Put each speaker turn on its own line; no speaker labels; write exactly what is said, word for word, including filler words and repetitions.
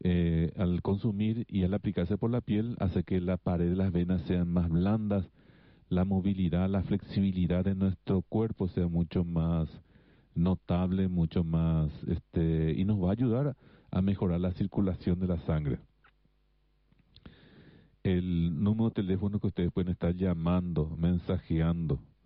eh, al consumir y al aplicarse por la piel hace que la pared de las venas sean más blandas, la movilidad, la flexibilidad de nuestro cuerpo sea mucho más notable, mucho más, este, y nos va a ayudar a mejorar la circulación de la sangre. El número de teléfono que ustedes pueden estar llamando, mensajeando,